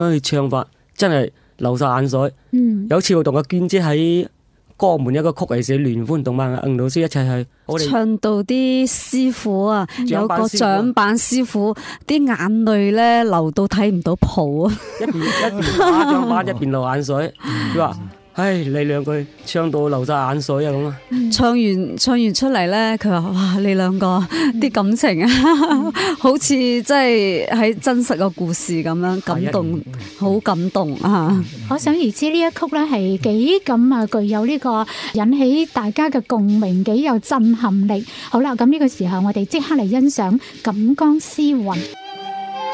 佢唱法真係流晒眼水。有次我同阿娟姐喺江門一個曲藝社聯歡同埋吳老師一齊去，我哋唱到啲師傅啊，有個掌板師傅啲眼淚咧流到睇唔到譜啊， 一邊打掌板一邊流眼水。佢話：唉，你兩句唱到流晒眼水啊咁啊！ 唱完出嚟咧，佢話：哇，你兩個啲感情啊，好似真係喺真實個故事咁樣感動，好感動啊！ 可想而知呢一曲咧係幾咁啊，具有呢個引起大家嘅共鳴，幾有震撼力。好啦，咁呢個時候我哋即刻嚟欣賞《錦江詩韻》。